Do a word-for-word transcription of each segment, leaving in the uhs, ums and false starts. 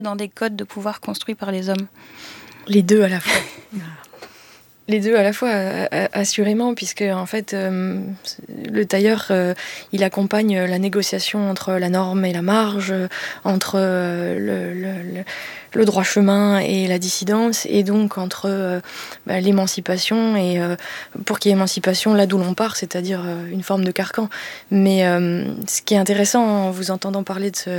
dans des codes de pouvoir construits par les hommes? Les deux à la fois. Les deux à la fois, assurément, puisque en fait, euh, le tailleur, euh, il accompagne la négociation entre la norme et la marge, entre euh, le, le, le, le droit chemin et la dissidence, et donc entre euh, bah, l'émancipation et euh, pour qu'il y ait émancipation là d'où l'on part, c'est-à-dire euh, une forme de carcan. Mais euh, ce qui est intéressant en vous entendant parler de ce,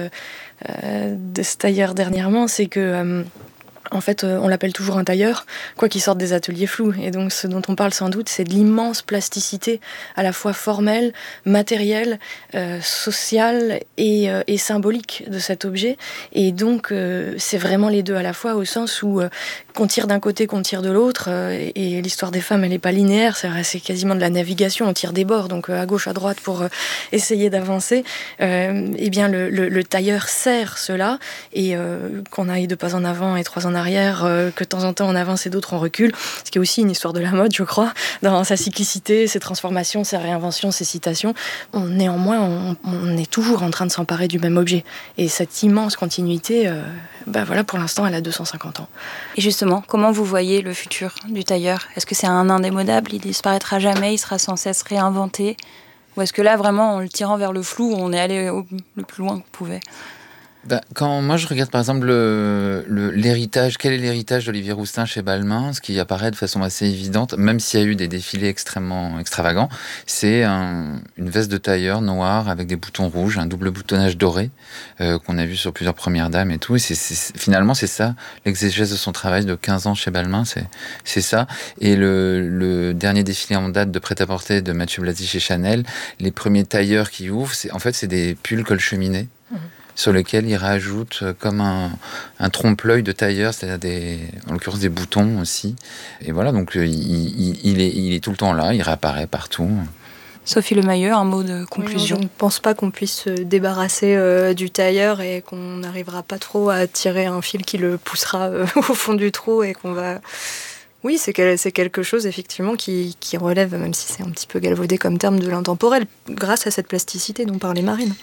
euh, de ce tailleur dernièrement, c'est que euh, en fait, on l'appelle toujours un tailleur, quoi qu'il sorte des ateliers flous. Et donc, ce dont on parle sans doute, c'est de l'immense plasticité, à la fois formelle, matérielle, euh, sociale et, euh, et symbolique de cet objet. Et donc, euh, c'est vraiment les deux à la fois, au sens où euh, qu'on tire d'un côté, qu'on tire de l'autre. Euh, et, et l'histoire des femmes, elle n'est pas linéaire, c'est, c'est quasiment de la navigation, on tire des bords, donc euh, à gauche, à droite, pour euh, essayer d'avancer. Euh, et bien, le, le, le tailleur sert cela, et euh, qu'on aille de pas en avant et trois en arrière, arrière, euh, que de temps en temps on avance et d'autres on recule, ce qui est aussi une histoire de la mode, je crois, dans sa cyclicité, ses transformations, ses réinventions, ses citations. On, néanmoins, on, on est toujours en train de s'emparer du même objet. Et cette immense continuité, euh, bah voilà, pour l'instant, elle a deux cent cinquante ans. Et justement, comment vous voyez le futur du tailleur? Est-ce que c'est un indémodable, il disparaîtra jamais, il sera sans cesse réinventé? Ou est-ce que là, vraiment, en le tirant vers le flou, on est allé au, le plus loin qu'on pouvait? Ben, quand moi je regarde par exemple le, le, l'héritage, quel est l'héritage d'Olivier Rousteing chez Balmain, ce qui apparaît de façon assez évidente, même s'il y a eu des défilés extrêmement extravagants, c'est un, une veste de tailleur noire avec des boutons rouges, un double boutonnage doré euh, qu'on a vu sur plusieurs premières dames et tout. Et c'est, c'est, finalement c'est ça l'exégèse de son travail de quinze ans chez Balmain, c'est, c'est ça. Et le, le dernier défilé en date de prêt-à-porter de Mathieu Blasi chez Chanel, les premiers tailleurs qui ouvrent, c'est, en fait c'est des pulls col cheminée. Mmh. Sur lequel il rajoute comme un, un trompe-l'œil de tailleur, c'est-à-dire des, en l'occurrence des boutons aussi. Et voilà, donc il, il, il, est, il est tout le temps là, il réapparaît partout. Sophie Lemayeux, un mot de conclusion. Oui, je ne pense pas qu'on puisse se débarrasser euh, du tailleur et qu'on n'arrivera pas trop à tirer un fil qui le poussera euh, au fond du trou et qu'on va... Oui, c'est, que, c'est quelque chose effectivement qui, qui relève, même si c'est un petit peu galvaudé comme terme, de l'intemporel, grâce à cette plasticité dont parlait Marine.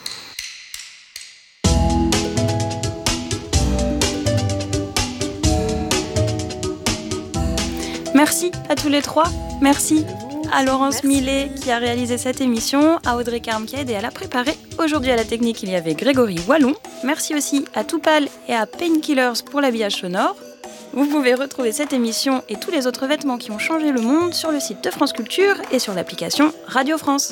Merci à tous les trois. Merci à Laurence Merci. Millet qui a réalisé cette émission, à Audrey Carme qui a aidé à la préparer. Aujourd'hui à la technique, il y avait Grégory Wallon. Merci aussi à Toupal et à Painkillers pour l'habillage sonore. Vous pouvez retrouver cette émission et tous les autres vêtements qui ont changé le monde sur le site de France Culture et sur l'application Radio France.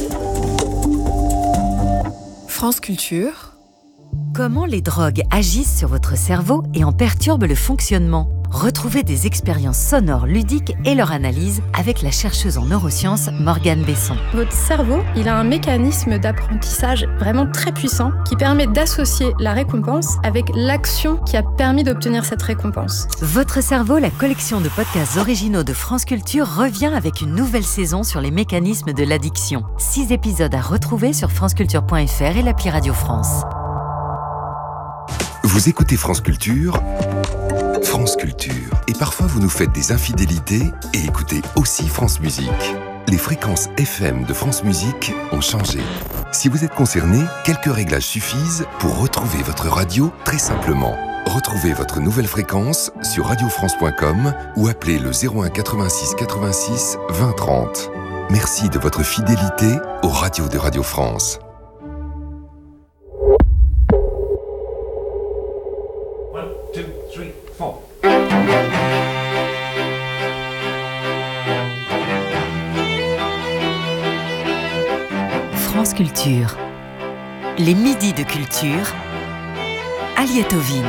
France Culture. Comment les drogues agissent sur votre cerveau et en perturbent le fonctionnement? Retrouvez des expériences sonores ludiques et leur analyse avec la chercheuse en neurosciences Morgane Besson. Votre cerveau, il a un mécanisme d'apprentissage vraiment très puissant qui permet d'associer la récompense avec l'action qui a permis d'obtenir cette récompense. Votre cerveau, la collection de podcasts originaux de France Culture, revient avec une nouvelle saison sur les mécanismes de l'addiction. Six épisodes à retrouver sur franceculture point f r et l'appli Radio France. Vous écoutez France Culture, France Culture. Et parfois vous nous faites des infidélités et écoutez aussi France Musique. Les fréquences F M de France Musique ont changé. Si vous êtes concerné, quelques réglages suffisent pour retrouver votre radio très simplement. Retrouvez votre nouvelle fréquence sur radio france point com ou appelez le zéro un quatre-vingt-six quatre-vingt-six vingt trente. Merci de votre fidélité aux radios de Radio France. France Culture. Les midis de culture. Aliette Ovine.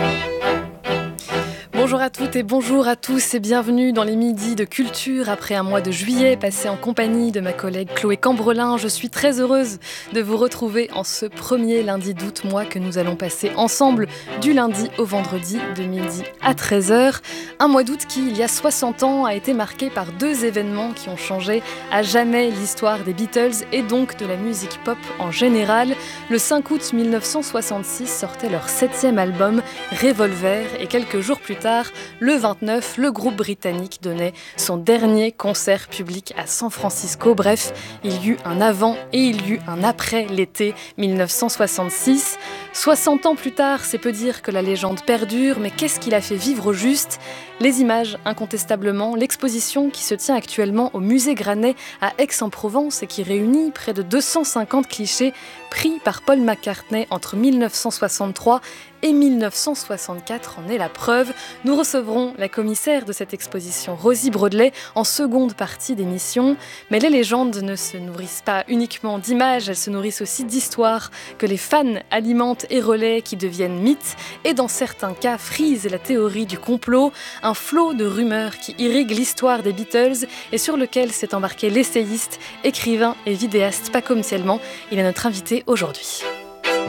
Bonjour à toutes et bonjour à tous et bienvenue dans les midis de culture. Après un mois de juillet passé en compagnie de ma collègue Chloé Cambrelin, je suis très heureuse de vous retrouver en ce premier lundi d'août, mois que nous allons passer ensemble du lundi au vendredi de midi à treize heures. Un mois d'août qui, il y a soixante ans, a été marqué par deux événements qui ont changé à jamais l'histoire des Beatles et donc de la musique pop en général. Le cinq août mille neuf cent soixante-six sortait leur septième album, Revolver, et quelques jours plus tard, tard, le vingt-neuf, le groupe britannique donnait son dernier concert public à San Francisco. Bref, il y eut un avant et il y eut un après l'été mille neuf cent soixante-six. soixante ans plus tard, c'est peu dire que la légende perdure, mais qu'est-ce qui l'a fait vivre au juste ? Les images, incontestablement, l'exposition qui se tient actuellement au musée Granet à Aix-en-Provence et qui réunit près de deux cent cinquante clichés pris par Paul McCartney entre mille neuf cent soixante-trois et mille neuf cent soixante-quatre en est la preuve. Nous recevrons la commissaire de cette exposition, Rosie Broadley, en seconde partie d'émission. Mais les légendes ne se nourrissent pas uniquement d'images, elles se nourrissent aussi d'histoires que les fans alimentent et relaient, qui deviennent mythes et dans certains cas frisent la théorie du complot, un flot de rumeurs qui irrigue l'histoire des Beatles et sur lequel s'est embarqué l'essayiste, écrivain et vidéaste Paco Msielman. Il est notre invité aujourd'hui.